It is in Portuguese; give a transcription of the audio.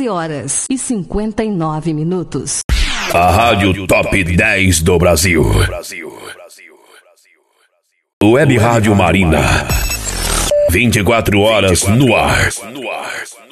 11h59. A Rádio Top 10 do Brasil. Web Rádio Marina. 24 horas no ar.